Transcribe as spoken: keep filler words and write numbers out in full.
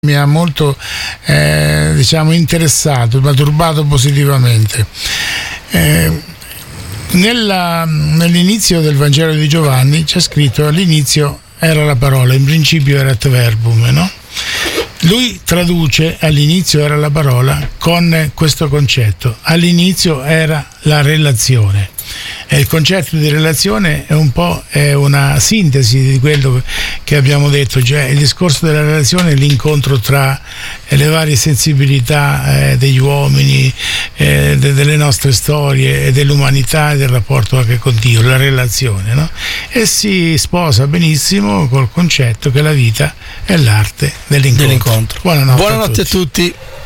mi ha molto eh, diciamo interessato, mi ha turbato positivamente. Eh, nella, nell'inizio del Vangelo di Giovanni c'è scritto: all'inizio era la parola, in principio era et verbum, no? Lui traduce all'inizio era la parola con questo concetto: all'inizio era la relazione. E il concetto di relazione è un po' è una sintesi di quello che abbiamo detto, cioè il discorso della relazione è l'incontro tra le varie sensibilità eh, degli uomini, eh, de, delle nostre storie e dell'umanità e del rapporto anche con Dio, la relazione, no? E si sposa benissimo col concetto che la vita è l'arte dell'incontro. dell'incontro. Buonanotte, Buonanotte a tutti. A tutti.